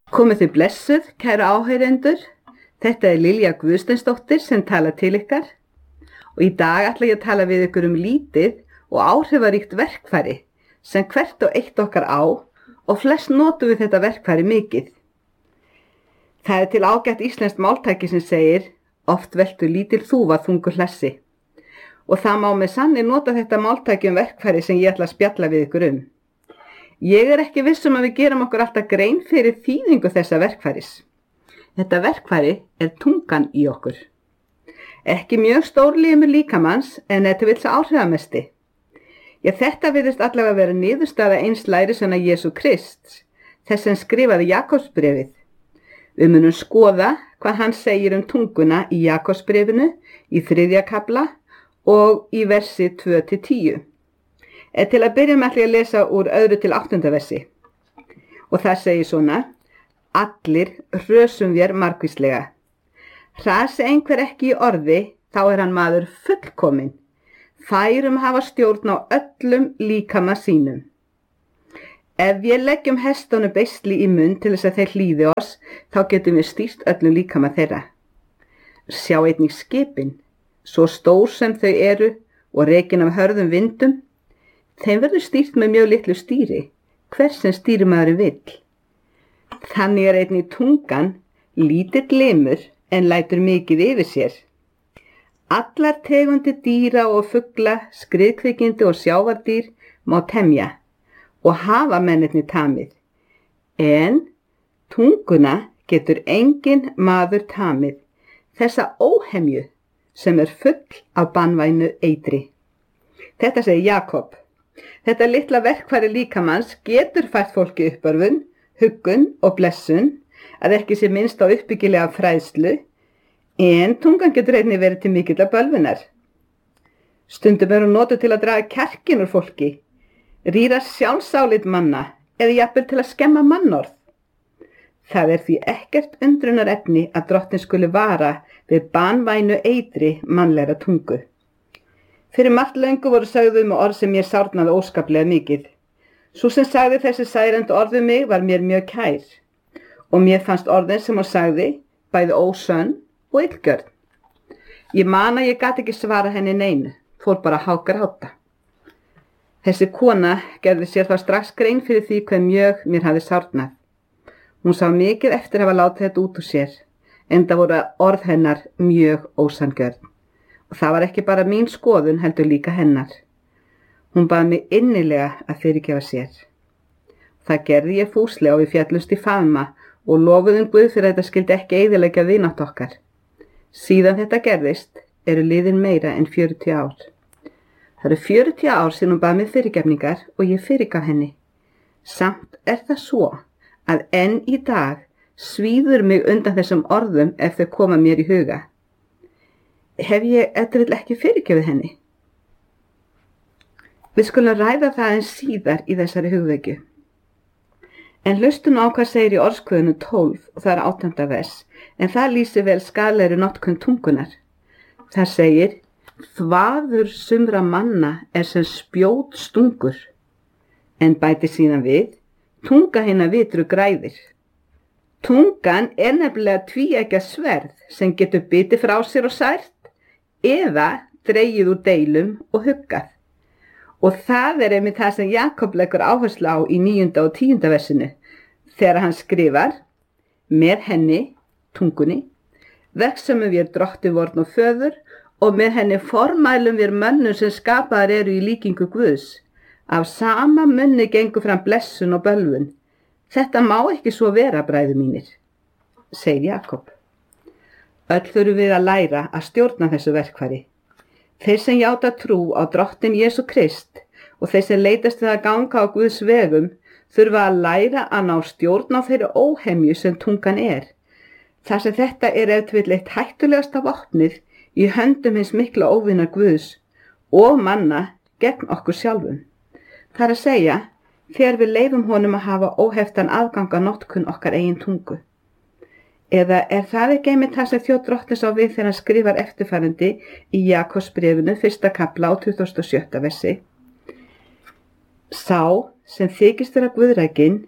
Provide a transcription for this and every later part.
Komið þið blessuð, kæru áheyrendur. Þetta er Lilja Guðsteinsdóttir sem talar til ykkar og í dag ætla ég að tala við ykkur lítið og áhrifaríkt verkfæri sem hvert og eitt okkar á og flest notum við þetta verkfæri mikið. Það er til ágætt íslenskt máltæki sem segir oft veltur lítil þúfa þungur hlessi og það má með sanni nota þetta máltæki verkfæri sem ég ætla að spjalla við ykkur Ég er ekki viss að við gerum okkur alltaf grein fyrir þýðingu þessa verkfæris. Þetta verkfæri er tungan í okkur. Ekki mjög stór limur líkamanns en ef til vill sá áhrifamesti. Þetta virðist allavega vera niðurstaða eins lærisveina Jesú Krists, þess sem skrifaði Jakobsbréfið. Við munum skoða hvað hann segir tunguna í Jakobsbréfinu í 3. kafla og í versi 2-10. Til að byrja með ætla ég að lesa úr 2-8. versi. Og það segir svona: Allir hrösum þér margvíslega. Hrasi einhver ekki í orði, þá er hann maður fullkominn. Færum hafa stjórn á öllum líkama sínum. Ef við leggjum hestunum beisli í munn til þess að þeir hlýði oss, þá getum við stýrt öllum líkama þeirra. Sjá einnig skipin, svo stór sem þau eru og rekin af hörðum vindum. Þeim verður stýrt með mjög litlu stýri, hvers sem stýrimaðurinn vill. Þannig er einnig tungan lítill limur en lætur mikið yfir sér. Allar tegundir dýra og fugla, skriðkvikindi og sjávardýr má temja og hafa mennirnir tamið. En tunguna getur enginn maður tamið, þessa óhemju sem er full af banvænu eitri. Þetta segir Jakob. Þetta litla verkfæri líkamanns getur fært fólki uppörvun, huggun og blessun, að ekki sé minnst á uppbyggilega fræðslu, en tungan getur einnig verið til mikillar bölvunar. Stundum er hún notuð til að draga kjarkinn úr fólki, rýra sjálfsálit manna eða jafnvel til að skemma mannorð. Það er því ekkert undrunarefni að drottinn skuli vara við banvænu eitri mannlegra tungu. Fyrir margt löngu voru sögð orð sem ég sárnaði óskaplega mikið. Sú sem sagði þessi særandi orð mig var mér mjög kær og mér fannst orðin sem hún sagði bæði ósönn og illgjörn. Ég man að ég gat ekki svara henni neinu, fór bara að hágráta. Þessi kona gerði sér þá strax grein fyrir því hve mjög mér hafði sárnað. Hún sá mikið eftir að hafa látið þetta út úr sér, enda voru orð hennar mjög ósanngjörn. Og það var ekki bara mín skoðun heldur líka hennar. Hún bað mig innilega að fyrirgefa sér. Það gerði ég fúslega og við féllumst í faðma og lofuðum Guð fyrir að þetta skyldi ekki eyðileggja vinátt okkar. Síðan þetta gerðist eru liðin meira en 40 ár. Það eru 40 ár síðan hún bað mig fyrirgefningar og ég fyrirgaf henni. Samt er það svo að enn í dag svíður mig undan þessum orðum ef þau koma mér í huga. Hef ég eftir ekki fyrirgefið henni? Við skulum ræða það en síðar í þessari hugvekju. En hlustu nú á hvað segir í Orðskviðinu 12 og það er 8. vers, en það lýsir vel skaðlegri notkun tungunar. Það segir: Þvaður sumra manna er sem spjót stungur, en bæti síðan við: Tunga hinna vitru græðir. Tungan er nefnilega tvíeggja sverð sem getur bitið frá sér og sært eða dregið úr deilum og huggað. Og það er einmitt það sem Jakob leggur áherslu á í 9. og 10. versinu, þegar hann skrifar: Með henni, tungunni, verksumum við drotti vorn og föður og með henni formælum við mönnum sem skapaðar eru í líkingu Guðs. Af sama munni gengur fram blessun og bölvun. Þetta má ekki svo vera, bræður mínir, segir Jakob. Öll þurfum við að læra að stjórna þessu verkfæri. Þeir sem játa trú á drottinn Jesú Krist og þeir sem leitast við að ganga á Guðs vegum þurfa að læra að ná stjórn á þeirri óhemju sem tungan er. Þar sem þetta er ef til vill eitt hættulegasta vopnið í höndum hins mikla óvinar Guðs og manna gegn okkur sjálfum. Það er að segja, þegar við leyfum honum að hafa óheftan aðgang að notkun okkar eigin tungu. Eða er það ekki einmitt það sem Þjóð Drottins á við þegar hann skrifar eftirfarandi í Jakobsbréfinu 1. kafla og 27. versi? Sá sem þykist vera guðrækinn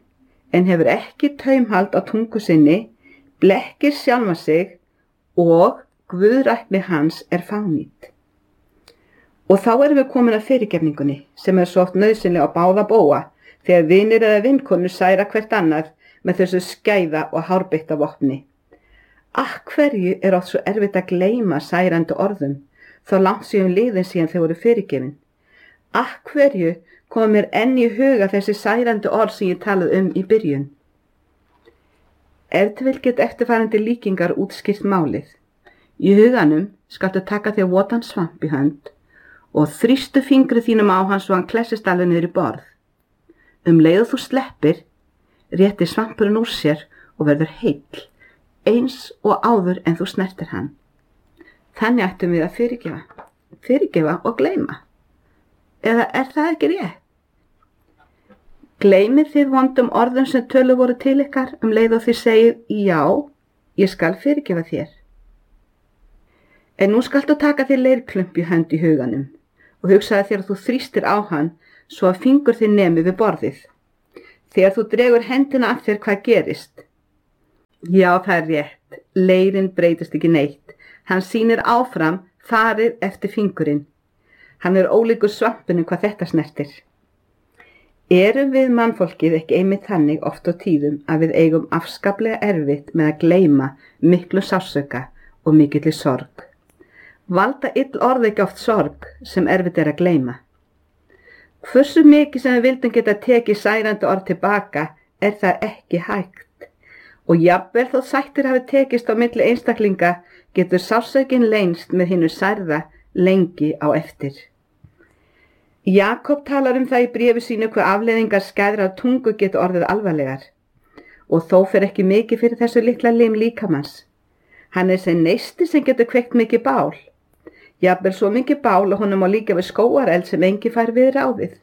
en hefur ekki taumhald á tungu sinni, blekkir sjálfa sig og guðrækni hans fánýt. Og þá erum við komin að fyrirgefningunni sem svo oft nauðsynleg á báða bóga þegar vinir eða vinkonur særa hvert annað með þessu skæða og hárbeitta vopni. Hverju oft svo erfitt að gleyma særandi orðum þá langt síðan liðin síðan þau voru fyrirgefin? Hverju koma mér enn í huga þessi særandi orð sem ég talaði í byrjun? Ef til vill get eftirfarandi líkingar útskýrt málið. Í huganum skaltu taka þér votan svamp í hönd og þrýstu fingri þínum á hann svo hann klessist alveg niður í borð. Leið og þú sleppir, réttir svampurinn úr sér og verður heill, eins og áður en þú snertir hann. Þannig ættum við að fyrirgefa og gleyma. Eða það ekki rétt? Gleymið þið vondum orðum sem tölu voru til ykkar leið og þið segið, já, ég skal fyrirgefa þér. En nú skaltu taka þér leirklump í hönd í huganum og hugsaði þér að þú þrýstir á hann svo að fingur þið nemi við borðið. Þegar þú dregur hendina að þér, hvað gerist? Já, það rétt. Leirinn breytist ekki neitt. Hann sýnir áfram farið eftir fingurinn. Hann ólíkur svampinum hvað þetta snertir. Erum við mannfólkið ekki einmitt þannig oft á tíðum að við eigum afskaplega erfitt með að gleyma miklu sársauka og mikilli sorg? Valda ill orð ekki oft sorg sem erfitt að gleyma? Hversu mikið sem við vildum geta tekið særandi orð tilbaka það ekki hægt? Og jafnvel þó sættir hafi tekist á milli einstaklinga getur sársaukin leynst með hinu særða lengi á eftir. Jakob talar það í bréfi sínu hvað afleiðingar skæðrar tungu getur orðið alvarlegar og þó fer ekki mikið fyrir þessu litla lim líkamans. Hann sem neisti sem getur kveikt mikið bál. Jafnvel svo mikið bál og honum má líka við skógareld sem enginn fær við ráðið.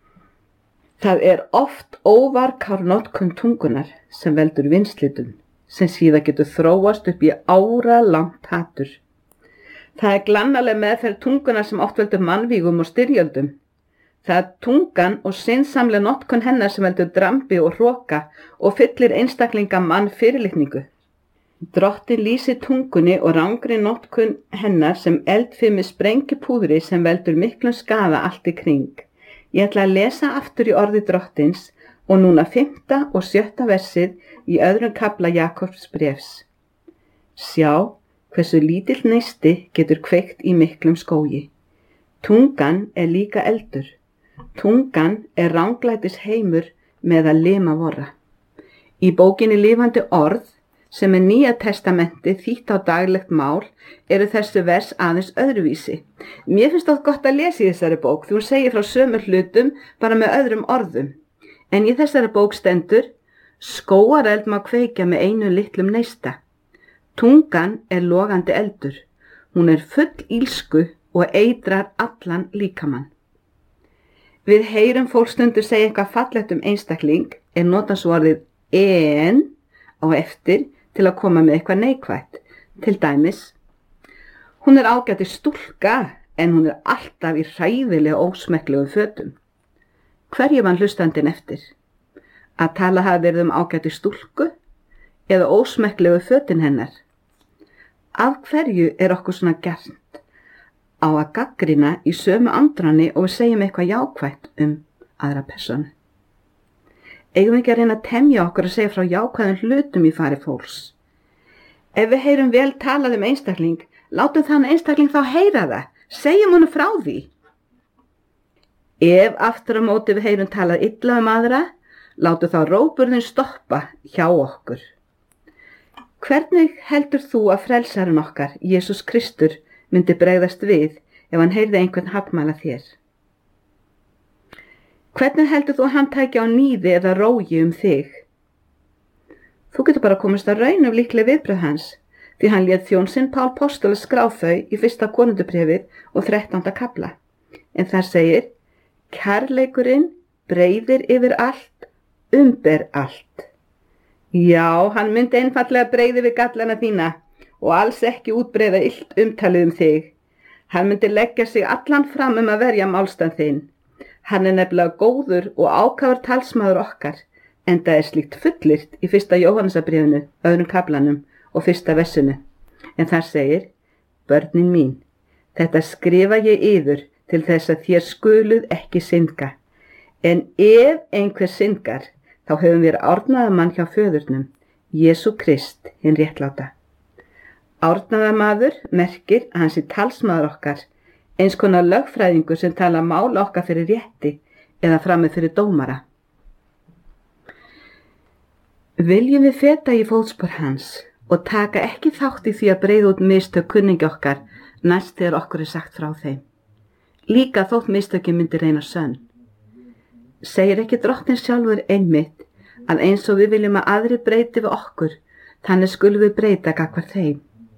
Það oft óvarkár notkun tungunar sem veldur vinslitum sem síðan getur þróast upp í áralangt hatur. Það glannaleg meðferð tungunar sem oft veldur mannvígum og styrjöldum. Það tungan og sinnsamleg notkun hennar sem veldur drambi og hroka og fyllir einstaklinga mann fyrirlitningu. Drottinn lýsir tungunni og rangri notkun hennar sem eldfimi sprengipúðri sem veldur miklum skaða allt í kring. Ég ætla að lesa aftur í orði Drottins og núna 5. og 7. versið í 2. kafla Jakobs bréfs. Sjá hversu lítill neisti getur kveikt í miklum skógi. Tungan líka eldur. Tungan ranglætis heimur meðal lima vorra. Í bókinni Lifandi orð, sem Nýja testamentið þýtt á daglegt mál, þessu vers aðeins öðruvísi. Mér finnst það gott að lesa í þessari bók því hún segir frá sömu hlutum bara með öðrum orðum. En í þessari bók stendur, skógareld má kveikja með einu litlum neista. Tungan logandi eldur. Hún full ílsku og eitrar allan líkamann. Við heyrum fólk stundur segja eitthvað fallegt einstakling nota svo orðið en á eftir til að koma með eitthvað neikvætt. Til dæmis, hún ágætis stúlka en hún alltaf í hræðilega ósmekklegum fötum. Hverju var hlustandinn eftir? Að tala hafi verið ágætis stúlku eða ósmekklegu fötin hennar? Af hverju okkur svona gert á að gaggrina í sömu andrani og við segjum eitthvað jákvætt aðra persónu? Eigum við ekki að reyna að temja okkur að segja frá jákvæðum hlutum í fari fólks? Ef við heyrum vel talað einstakling, látum þann einstakling þá heyra það, segjum honum frá því. Ef aftur á móti við heyrum talað illa aðra, látum þá rógburðin stoppa hjá okkur. Hvernig heldur þú að frelsarinn okkar, Jesús Kristur, myndi bregðast við ef hann heyrði einhvern hafnmæla þér? Hvernig heldur þú að hann tæki á níði eða rógi þig? Þú getur bara komist að raun líkleg viðbrögð hans, því hann lét þjón sinn Pál postula skrá þau í 1. Korintubréfið og 13. kafla. En þar segir, kærleikurinn breiðir yfir allt, umber allt. Já, hann myndi einfaldlega breiði við gallana þína og alls ekki útbreiða illt umtalið þig. Hann myndi leggja sig allan fram að verja málstað þinn. Hann nefnilega góður og ákafur talsmaður okkar, enda slíkt fullyrt í 1. Jóhannesarbréfinu, 2. kaflanum og 1. versinu. En þar segir: Börnin mín, þetta skrifa ég yður til þess að þér skuluð ekki syndga. En ef einhver syndgar, þá höfum við árnaðamann hjá föðurnum, Jesú Krist, hinn réttláta. Árnaðamaður merkir að hann sé talsmaður okkar, eins konar lögfræðingur sem tala mál okkar fyrir rétti eða frammi fyrir dómara. Viljum við feta í fótspor hans og taka ekki þátt í því að breiða út mistök kunningi okkar næst þegar okkur sagt frá þeim. Líka þótt mistökin myndi reyna sönn. Segir ekki Drottinn sjálfur einmitt að eins og við viljum að aðrir breyti við okkur, þannig skulum við breyta gagnvart þeim.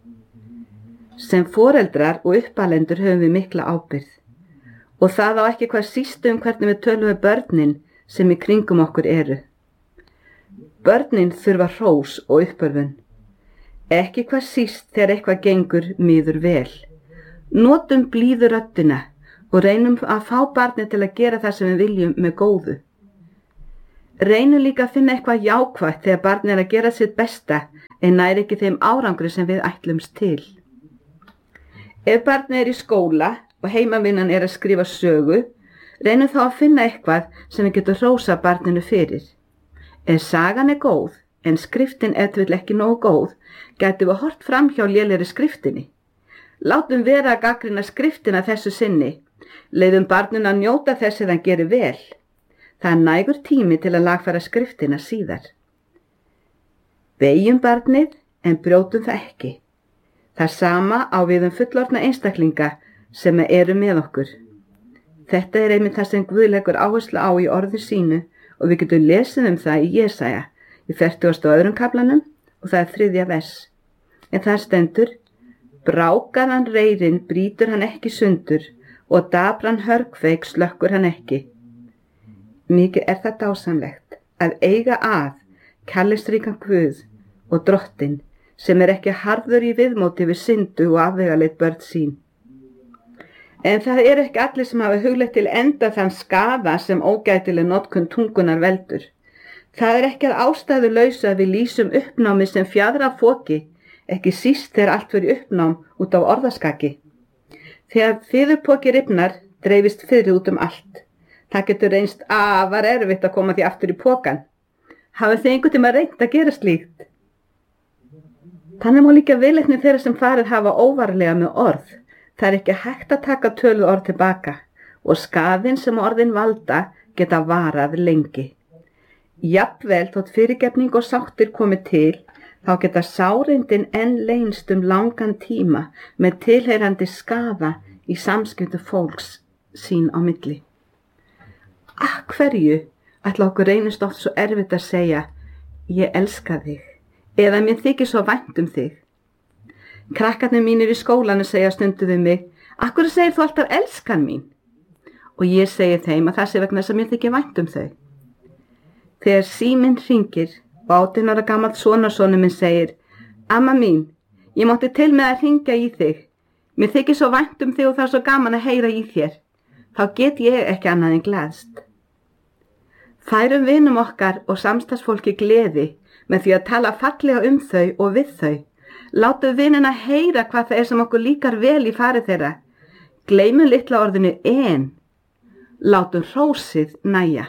Sem foreldrar og uppalendur höfum við mikla ábyrgð og það á ekki hvað síst hvernig við tölum við börnin sem í kringum okkur eru. Börnin þurfa hrós og uppörfun. Ekki hvað síst þegar eitthvað gengur miður vel. Notum blíðu röddina og reynum að fá barnið til að gera það sem við viljum með góðu. Reynum líka að finna eitthvað jákvætt þegar barnið að gera sitt besta en nær ekki þeim árangri sem við ætlumst til. Ef barnið í skóla og heimavinnan að skrifa sögu, reynum þá að finna eitthvað sem við getum hrósað barninu fyrir. Ef sagan góð, en skriftin vill ekki nógu góð, gætum við hort fram hjá lélegri skriftinni. Látum vera að gagnrýna skriftina þessu sinni. Leyfum barninu að njóta þess að hann gerir vel. Það nægur tími til að lagfæra skriftina síðar. Beygjum barnið, en brjótum það ekki. Það sama á við fullorðna einstaklinga sem eru með okkur. Þetta einmitt það sem Guð leggur áherslu á í orði sínu og við getum lesið það í Jesaja í 42. kaflanum og það 3. vers. En það stendur: Brákaðan reyrinn brýtur hann ekki sundur og dabran hörgveik slökkur hann ekki. Mikið það dásamlegt að eiga að kærleiksríkan Guð og Drottinn sem ekki harður í viðmóti við syndu og afvegaleit börn sín. En það ekki allir sem hafa hugleitt til enda þann skaða sem ógætileg notkun tungunar veldur. Það ekki að ástæðu lausu að við lýsum uppnámi sem fjadra foki, ekki síst þegar allt verið uppnám út á orðaskaki. Þegar fiðurpoki rifnar, dreifist fiðrið út allt. Það getur reynst afar erfitt að koma því aftur í pokan. Hafið þið einhvern tíma reynt að gera slíkt? Þannig má líka viðleitni þeirra sem farið hafa óvarlega með orð. Það ekki hægt að taka töluð orð tilbaka og skaðinn sem orðin valda geta varað lengi. Jafnvel þótt fyrirgefning og sáttir komi til, þá geta sárindin enn leynst langan tíma með tilheyrandi skaða í samskiptum fólks sín á milli. Hverju ætla okkur reynist oft svo erfitt að segja: Ég elska þig, eða mér þykir svo vænt þig. Krakkarnir mínir í skólanu segja stundum við mig: Af hverju segir þú alltaf elskan mín? Og ég segi þeim að það sé vegna þess að mér þykir vænt þau. Þegar síminn hringir og 18 ára gamall sonarsonur minn segir: Amma mín, ég mátti til með að hringja í þig. Mér þykir svo vænt þig og það svo gaman að heyra í þér. Þá get ég ekki annað en gleðst. Færum vinum okkar og samstarfsfólki gleði með því að tala fallega þau og við þau. Látum vinina heyra hvað það sem okkur líkar vel í fari þeirra. Gleymum litla orðinu en. Látum hrósið nægja.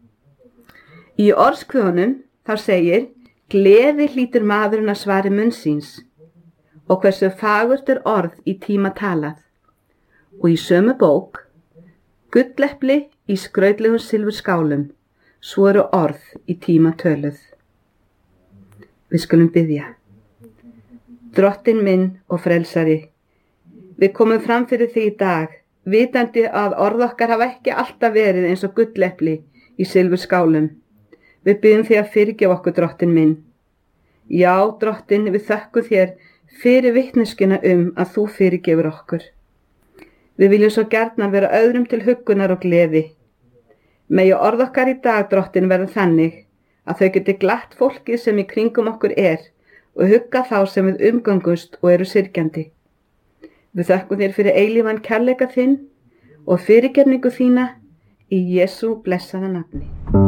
Í orðskvöðunum þá segir: Gleði hlýtur maðurinn að svari munns síns og hversu fagurt orð í tíma talað. Og í sömu bók: Gullepli í skrautlegum silfurskálum, svo eru orð í tíma töluð. Við skulum biðja. Drottinn minn og frelsari, við komum fram fyrir því í dag, vitandi að orð okkar hafa ekki alltaf verið eins og gullepli í silfurskálum. Við biðjum þig að fyrirgefa okkur, Drottinn minn. Já, Drottinn, við þökkum þér fyrir vitneskjuna að þú fyrirgefur okkur. Við viljum svo gjarnan vera öðrum til huggunar og gleði. Megi orð okkar í dag, Drottinn, verða þannig að þau geti glatt fólkið sem í kringum okkur og hugga þá sem við umgöngumst og eru syrgjandi. Við þökkum þér fyrir eilífan kærleika þinn og fyrirgefningu þína í Jesú blessaða nafni.